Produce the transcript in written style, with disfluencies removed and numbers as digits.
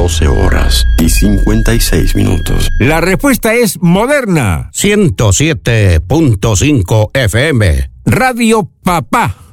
12 horas y 56 minutos. La respuesta es Moderna. 107.5 FM. Radio Papá.